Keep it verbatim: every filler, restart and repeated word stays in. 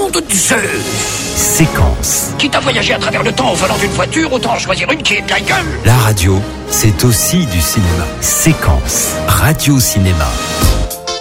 nom de Zeus. Séquence. Quitte à voyager à travers le temps au volant d'une voiture, autant en choisir une qui est de la gueule. La radio, c'est aussi du cinéma. Séquence. Radio-cinéma.